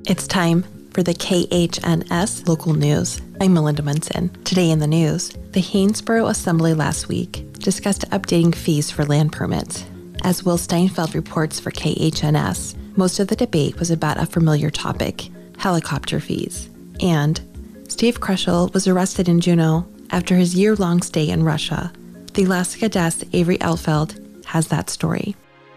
It's time for the KHNS local news. I'm Melinda Munson. Today in the news, the Haynesboro Assembly last week discussed updating fees for land permits. As Will Steinfeld reports for KHNS, most of the debate was about a familiar topic, helicopter fees. And Steve Kroschel was arrested in Juneau after his year-long stay in Russia. The Alaska Desk Avery Elfeld has that story.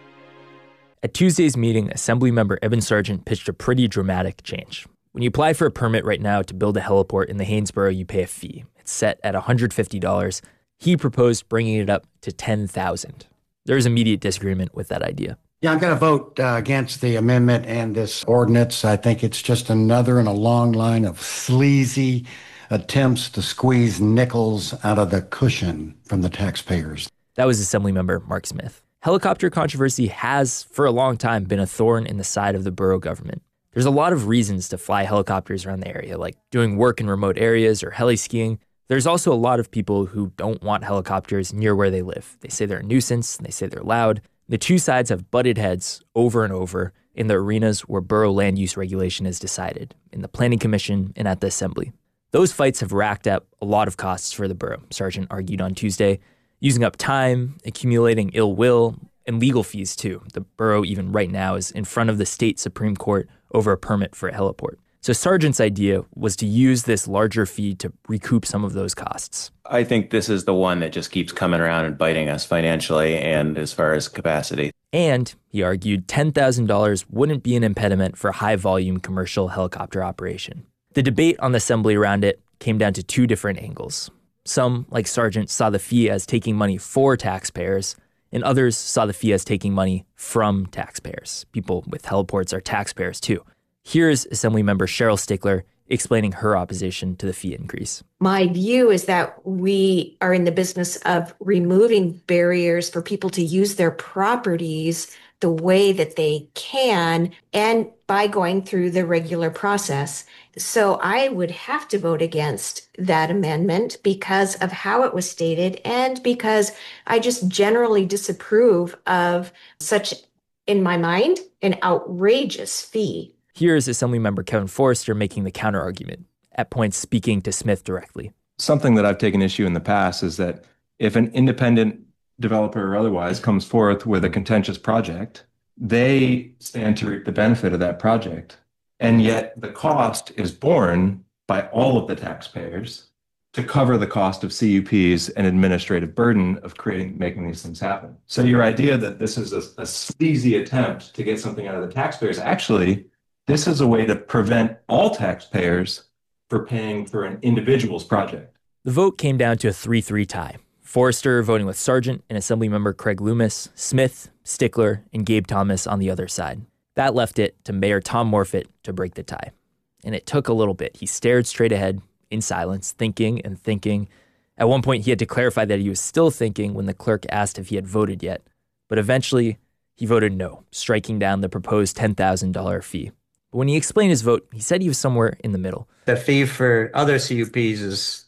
At Tuesday's meeting, Assemblymember Evan Sargent pitched a pretty dramatic change. When you apply for a permit right now to build a heliport in the Haynesboro, you pay a fee. It's set at $150. He proposed bringing it up to $10,000. There's immediate disagreement with that idea. Yeah, I'm going to vote against the amendment and this ordinance. I think it's just another in a long line of sleazy attempts to squeeze nickels out of the cushion from the taxpayers. That was Assemblymember Mark Smith. Helicopter controversy has, for a long time, been a thorn in the side of the borough government. There's a lot of reasons to fly helicopters around the area, like doing work in remote areas or heli-skiing. There's also a lot of people who don't want helicopters near where they live. They say they're a nuisance, and they say they're loud. The two sides have butted heads over and over in the arenas where borough land use regulation is decided, in the Planning Commission and at the Assembly. Those fights have racked up a lot of costs for the borough, Sargent argued on Tuesday, using up time, accumulating ill will, and legal fees too. The borough, even right now, is in front of the state Supreme Court over a permit for a heliport. So Sargent's idea was to use this larger fee to recoup some of those costs. I think this is the one that just keeps coming around and biting us financially and as far as capacity. And, he argued, $10,000 wouldn't be an impediment for high-volume commercial helicopter operation. The debate on the Assembly around it came down to two different angles. Some, like Sargent, saw the fee as taking money for taxpayers, and others saw the fee as taking money from taxpayers. People with heliports are taxpayers too. Here's Assemblymember Cheryl Stickler explaining her opposition to the fee increase. My view is that we are in the business of removing barriers for people to use their properties the way that they can, and by going through the regular process. So I would have to vote against that amendment because of how it was stated and because I just generally disapprove of such, in my mind, an outrageous fee. Here's Assemblymember Kevin Forrester making the counter-argument, at points speaking to Smith directly. Something that I've taken issue in the past is that if an independent developer or otherwise comes forth with a contentious project, they stand to reap the benefit of that project. And yet the cost is borne by all of the taxpayers to cover the cost of CUPs and administrative burden of making these things happen. So your idea that this is a sleazy attempt to get something out of the taxpayers, actually, this is a way to prevent all taxpayers for paying for an individual's project. The vote came down to a 3-3 tie. Forrester voting with Sargent and Assemblymember Craig Loomis, Smith, Stickler, and Gabe Thomas on the other side. That left it to Mayor Tom Morfitt to break the tie. And it took a little bit. He stared straight ahead in silence, thinking and thinking. At one point, he had to clarify that he was still thinking when the clerk asked if he had voted yet. But eventually, he voted no, striking down the proposed $10,000 fee. But when he explained his vote, he said he was somewhere in the middle. The fee for other CUPs is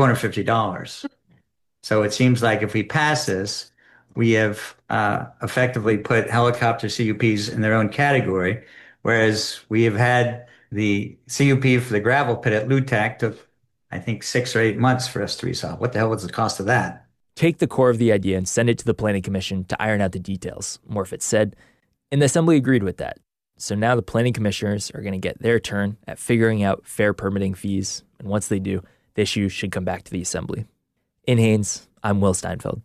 $250. So it seems like if we pass this, we have effectively put helicopter CUPs in their own category, whereas we have had the CUP for the gravel pit at LUTAC took, I think, 6 or 8 months for us to resolve. What the hell was the cost of that? Take the core of the idea and send it to the Planning Commission to iron out the details, Morfitt said, and the Assembly agreed with that. So now the Planning Commissioners are going to get their turn at figuring out fair permitting fees, and once they do, the issue should come back to the Assembly. In Haines, I'm Will Steinfeld.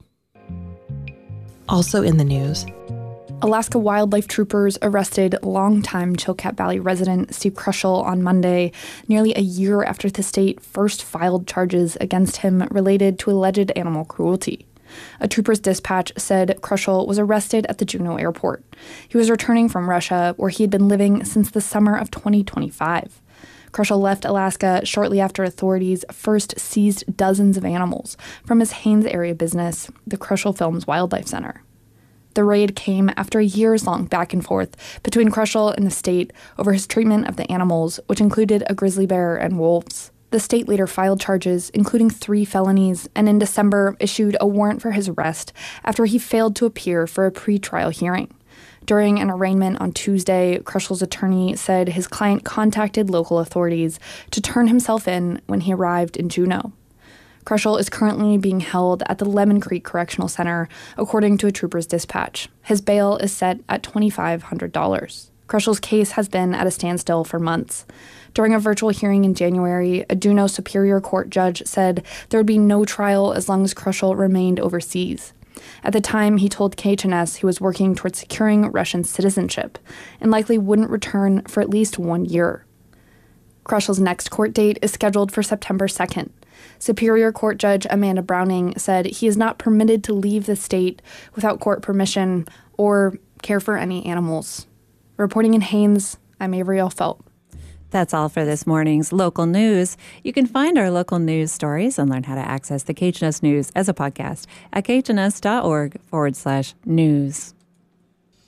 Also in the news, Alaska wildlife troopers arrested longtime Chilkat Valley resident Steve Kroschel on Monday, nearly a year after the state first filed charges against him related to alleged animal cruelty. A trooper's dispatch said Kroschel was arrested at the Juneau airport. He was returning from Russia, where he had been living since the summer of 2025. Kroschel left Alaska shortly after authorities first seized dozens of animals from his Haines area business, the Kroschel Films Wildlife Center. The raid came after a years-long back and forth between Kroschel and the state over his treatment of the animals, which included a grizzly bear and wolves. The state later filed charges, including 3 felonies, and in December issued a warrant for his arrest after he failed to appear for a pre-trial hearing. During an arraignment on Tuesday, Kruschel's attorney said his client contacted local authorities to turn himself in when he arrived in Juneau. Kruschel is currently being held at the Lemon Creek Correctional Center, according to a trooper's dispatch. His bail is set at $2,500. Kruschel's case has been at a standstill for months. During a virtual hearing in January, a Juneau Superior Court judge said there would be no trial as long as Kruschel remained overseas. At the time, he told KHNS he was working towards securing Russian citizenship and likely wouldn't return for at least 1 year. Kruschel's next court date is scheduled for September 2nd. Superior Court Judge Amanda Browning said he is not permitted to leave the state without court permission or care for any animals. Reporting in Haines, I'm Avery Felt. That's all for this morning's local news. You can find our local news stories and learn how to access the KHNS News as a podcast at khns.org/news.